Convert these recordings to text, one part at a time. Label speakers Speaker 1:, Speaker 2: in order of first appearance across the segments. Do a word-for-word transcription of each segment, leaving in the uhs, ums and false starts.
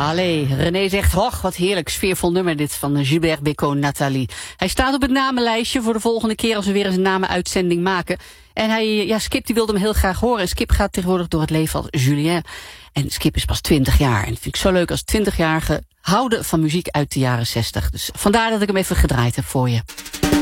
Speaker 1: Allee, René zegt, hoch, wat heerlijk, sfeervol nummer dit van Gilbert Bécaud, Nathalie. Hij staat op het namenlijstje voor de volgende keer als we weer eens een namenuitzending maken. En hij, ja, Skip die wilde hem heel graag horen. En Skip gaat tegenwoordig door het leven als Julien. En Skip is pas twintig jaar. En dat vind ik zo leuk als twintigjarige houden van muziek uit de jaren zestig. Dus vandaar dat ik hem even gedraaid heb voor je.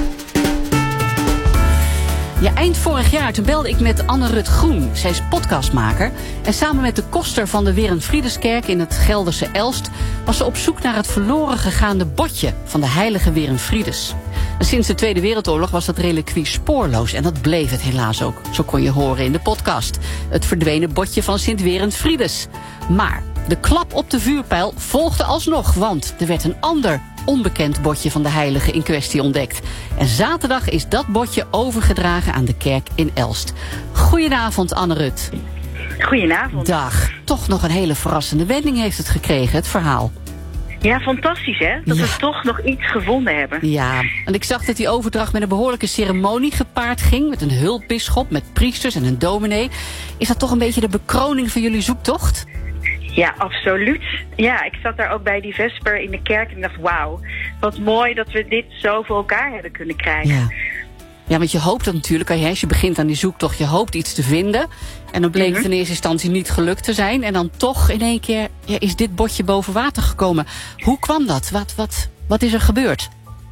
Speaker 1: Ja, eind vorig jaar toen belde ik met Anne-Rut Groen. Zij is podcastmaker. En samen met de koster van de Werenfriedeskerk in het Gelderse Elst was ze op zoek naar het verloren gegaande botje van de heilige Werenfrides. En sinds de Tweede Wereldoorlog was dat reliquie spoorloos. En dat bleef het helaas ook. Zo kon je horen in de podcast. Het verdwenen botje van Sint Werenfrides. Maar de klap op de vuurpijl volgde alsnog. Want er werd een ander onbekend botje van de heilige in kwestie ontdekt. En zaterdag is dat botje overgedragen aan de kerk in Elst. Goedenavond, Anne-Rut.
Speaker 2: Goedenavond.
Speaker 1: Dag. Toch nog een hele verrassende wending heeft het gekregen, het verhaal.
Speaker 2: Ja, fantastisch hè, dat
Speaker 1: ja.
Speaker 2: we toch nog iets gevonden hebben.
Speaker 1: Ja, en ik zag dat die overdracht met een behoorlijke ceremonie gepaard ging. Met een hulpbisschop, met priesters en een dominee. Is dat toch een beetje de bekroning van jullie zoektocht?
Speaker 2: Ja, absoluut. Ja, ik zat daar ook bij die vesper in de kerk en dacht, wauw, wat mooi dat we dit zo voor elkaar hebben kunnen krijgen.
Speaker 1: Ja. Ja, want je hoopt dat natuurlijk, als je begint aan die zoektocht, je hoopt iets te vinden. En dan bleek mm-hmm. het in eerste instantie niet gelukt te zijn. En dan toch in één keer ja, is dit botje boven water gekomen. Hoe kwam dat? Wat, wat, wat is er gebeurd?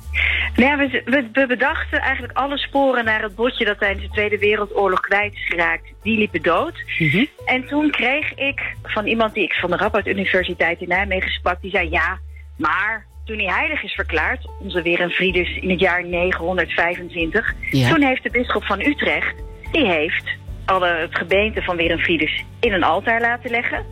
Speaker 2: Nou ja, we, we, we bedachten eigenlijk alle sporen naar het botje dat tijdens de Tweede Wereldoorlog kwijt is geraakt. Die liepen dood. Mm-hmm. En toen kreeg ik van iemand die ik van de Radboud Universiteit in Nijmegen sprak, die zei ja, maar toen hij heilig is verklaard, onze Werenfrides in het jaar negenhonderdvijfentwintig, ja. toen heeft de bisschop van Utrecht, die heeft alle het gebeente van Werenfrides in een altaar laten leggen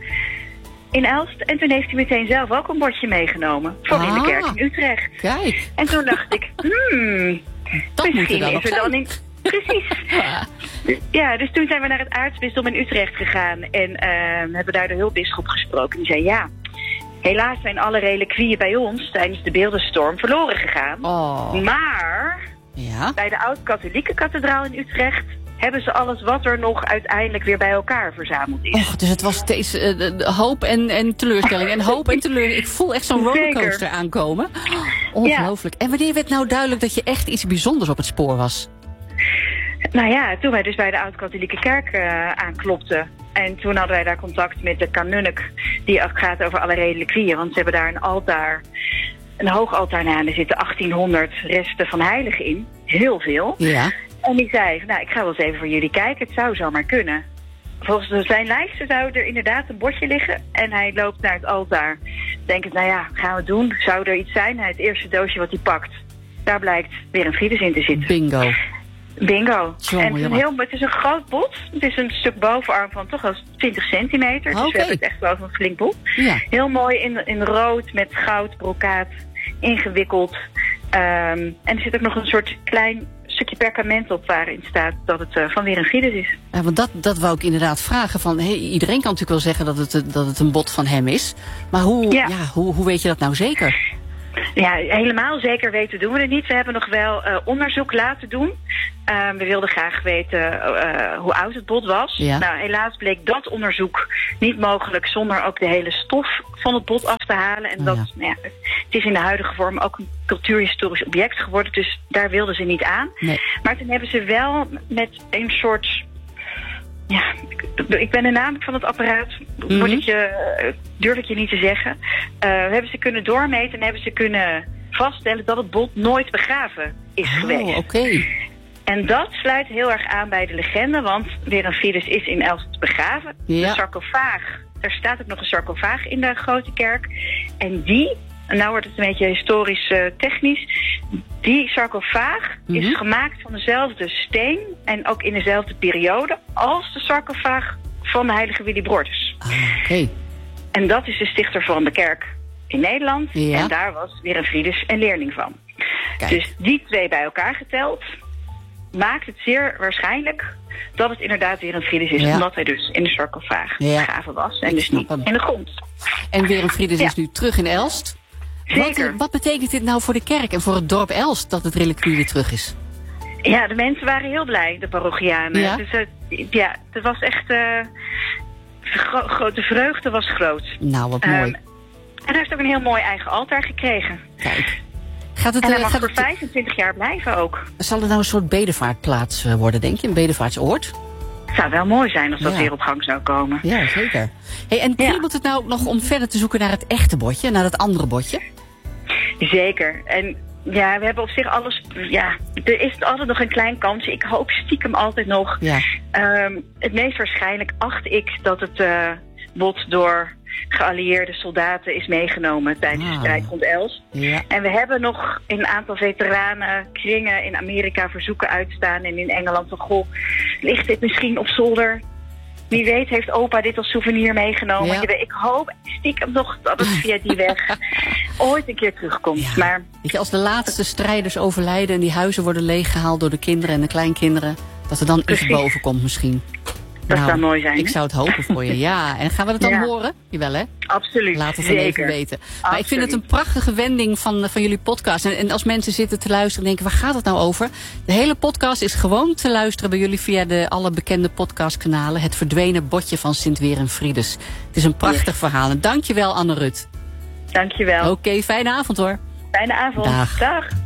Speaker 2: in Elst. En toen heeft hij meteen zelf ook een bordje meegenomen voor ah, in de kerk in Utrecht.
Speaker 1: Kijk.
Speaker 2: En toen dacht ik, hmm,
Speaker 1: dat
Speaker 2: misschien
Speaker 1: er
Speaker 2: is er dan in... Precies. Ja. ja, dus toen zijn we naar het aartsbisdom in Utrecht gegaan en uh, hebben daar de hulpbisschop gesproken. Die zei ja, helaas zijn alle reliquieën bij ons tijdens de beeldenstorm verloren gegaan.
Speaker 1: Oh.
Speaker 2: Maar
Speaker 1: ja? bij
Speaker 2: de oud-katholieke kathedraal in Utrecht hebben ze alles wat er nog uiteindelijk weer bij elkaar verzameld is.
Speaker 1: Och, dus het was steeds uh, de, de hoop en, en teleurstelling. En hoop en teleurstelling. Ik voel echt zo'n rollercoaster Zeker. aankomen. Ongelooflijk. Ja. En wanneer werd nou duidelijk dat je echt iets bijzonders op het spoor was?
Speaker 2: Nou ja, toen wij dus bij de oud-katholieke kerk uh, aanklopten. En toen hadden wij daar contact met de kanunnik die ook gaat over alle reliquieën. Want ze hebben daar een altaar, een hoogaltaar na. En er zitten achttienhonderd resten van heiligen in. Heel veel.
Speaker 1: Ja.
Speaker 2: En die zei, nou, ik ga wel eens even voor jullie kijken. Het zou zomaar kunnen. Volgens zijn lijsten zou er inderdaad een bordje liggen. En hij loopt naar het altaar. Denkt, nou ja, gaan we het doen? Zou er iets zijn? Hij het eerste doosje wat hij pakt, daar blijkt weer een Frides in te zitten.
Speaker 1: Bingo.
Speaker 2: Bingo.
Speaker 1: Zo,
Speaker 2: en het is, een heel, het is een groot bot. Het is een stuk bovenarm van toch wel twintig centimeter. Dus
Speaker 1: okay.
Speaker 2: we hebben het echt wel een flink bot.
Speaker 1: Ja.
Speaker 2: Heel mooi in, in rood met goud, brokaat, ingewikkeld. Um, en er zit ook nog een soort klein stukje perkament op waarin staat dat het uh, van Werenfrides is.
Speaker 1: Ja, want dat, dat wou ik inderdaad vragen. Van, hey, iedereen kan natuurlijk wel zeggen dat het, dat het een bot van hem is. Maar hoe, ja. Ja, hoe, hoe weet je dat nou zeker?
Speaker 2: Ja, helemaal zeker weten doen we het niet. We hebben nog wel uh, onderzoek laten doen. Uh, we wilden graag weten uh, hoe oud het bot was.
Speaker 1: Ja.
Speaker 2: Nou, helaas bleek dat onderzoek niet mogelijk zonder ook de hele stof van het bot af te halen. En dat, ja. Nou ja, het is in de huidige vorm ook een cultuurhistorisch object geworden. Dus daar wilden ze niet aan.
Speaker 1: Nee.
Speaker 2: Maar toen hebben ze wel met een soort... Ja, ik, ik ben de naam van het apparaat, mm-hmm. Word ik je, durf ik je niet te zeggen. Uh, hebben ze kunnen doormeten en hebben ze kunnen vaststellen dat het bot nooit begraven is
Speaker 1: oh,
Speaker 2: geweest.
Speaker 1: Oké. Okay.
Speaker 2: En dat sluit heel erg aan bij de legende, want Werenfrides is in Elst begraven.
Speaker 1: Ja.
Speaker 2: De sarcofaag, er staat ook nog een sarcofaag in de grote kerk. En die, en nou wordt het een beetje historisch uh, technisch, die sarcofaag mm-hmm. is gemaakt van dezelfde steen en ook in dezelfde periode als de sarcofaag van de heilige Willibrordus.
Speaker 1: Ah, oké. Okay.
Speaker 2: En dat is de stichter van de kerk in Nederland.
Speaker 1: Ja. En
Speaker 2: daar was Werenfrides een leerling van.
Speaker 1: Kijk.
Speaker 2: Dus die twee bij elkaar geteld maakt het zeer waarschijnlijk dat het inderdaad Werenfrides is. Ja. Omdat hij dus in de sarcofaag ja. begraven was en
Speaker 1: Ik
Speaker 2: dus niet hem. in de grond.
Speaker 1: En Werenfrides ja. is nu terug in Elst.
Speaker 2: Zeker.
Speaker 1: Wat, wat betekent dit nou voor de kerk en voor het dorp Elst dat het reliquie weer terug is?
Speaker 2: Ja, de mensen waren heel blij, de parochianen.
Speaker 1: Ja?
Speaker 2: Dus uh, ja, het was echt... Uh, gro- gro- de vreugde was groot.
Speaker 1: Nou, wat mooi. Um,
Speaker 2: hij heeft ook een heel mooi eigen altaar gekregen.
Speaker 1: Kijk. Gaat het,
Speaker 2: en hij
Speaker 1: uh,
Speaker 2: mag
Speaker 1: gaat
Speaker 2: voor
Speaker 1: het,
Speaker 2: vijfentwintig jaar blijven ook.
Speaker 1: Zal het nou een soort bedevaartplaats uh, worden, denk je? Een bedevaartsoord?
Speaker 2: Het zou wel mooi zijn als dat
Speaker 1: ja.
Speaker 2: weer op gang zou komen.
Speaker 1: Ja, zeker. Hey, en kriebelt ja. het nou nog om verder te zoeken naar het echte botje, naar het andere botje?
Speaker 2: Zeker. En ja, we hebben op zich alles... Ja, er is altijd nog een klein kansje. Ik hoop stiekem altijd nog.
Speaker 1: Ja.
Speaker 2: Um, het meest waarschijnlijk acht ik dat het uh, bot door geallieerde soldaten is meegenomen tijdens de strijd rond Elst.
Speaker 1: Ja.
Speaker 2: En we hebben nog in een aantal veteranen kringen in Amerika verzoeken uitstaan en in Engeland van goh, ligt dit misschien op zolder? Wie weet heeft opa dit als souvenir meegenomen.
Speaker 1: Ja.
Speaker 2: Ik hoop stiekem nog dat het via die weg ooit een keer terugkomt.
Speaker 1: Ja.
Speaker 2: Maar
Speaker 1: weet je, als de laatste strijders overlijden en die huizen worden leeggehaald door de kinderen en de kleinkinderen, dat er dan
Speaker 2: Precies.
Speaker 1: iets boven komt misschien.
Speaker 2: Dat
Speaker 1: nou,
Speaker 2: zou mooi zijn.
Speaker 1: Ik
Speaker 2: hè?
Speaker 1: zou het hopen voor je, ja. En gaan we het dan
Speaker 2: Ja.
Speaker 1: horen? Jawel, hè?
Speaker 2: Absoluut.
Speaker 1: Laat het dan
Speaker 2: Zeker.
Speaker 1: even weten. Maar
Speaker 2: Absoluut.
Speaker 1: ik vind het een prachtige wending van, van jullie podcast. En, en als mensen zitten te luisteren en denken, waar gaat het nou over? De hele podcast is gewoon te luisteren bij jullie via de alle bekende podcastkanalen. Het verdwenen botje van Sint Werenfridus. Het is een prachtig yes. verhaal. En dankjewel, Anne Rut.
Speaker 2: Dankjewel.
Speaker 1: Oké, okay, fijne avond hoor.
Speaker 2: Fijne avond.
Speaker 1: Dag.
Speaker 2: Dag.